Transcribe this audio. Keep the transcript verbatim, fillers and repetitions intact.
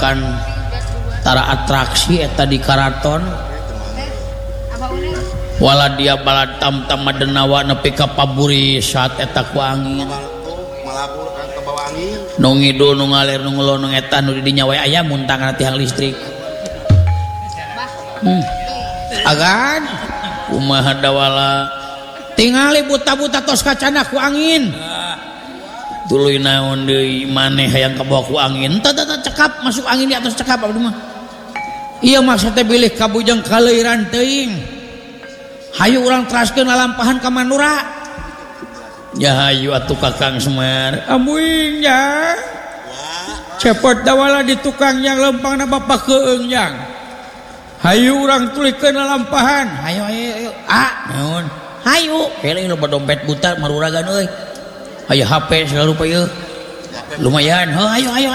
dijadikan tara atraksi eta di karaton wala dia balad tam-tam madenawa nepi ka paburi saat eta ku angin nu ngidul nu ngalir nu ngelonong eta nu di dinya wae aya muntang kana tiang listrik hmm. agan kumaha dawala tingali buta-buta tos kacana ku angin tuluy naon deui maneh hayang kabawa ku angin teu teu cekap masuk angin di atas cekap abdi mah ieu maksudna bilih kabujang kaleuiran teuing hayu urang teraskeun lalampahan ka Manura ya hayu atuh Kakang Semar amuing ya cepot dawala di tukang yang lempangna bapak keung yang hayu urang tulikeun lalampahan hayu hayu hayu ah naon hayu keleh loba dompet buta maruragan euy aya H P segala rupa ieu lumayan heuh hayu hayu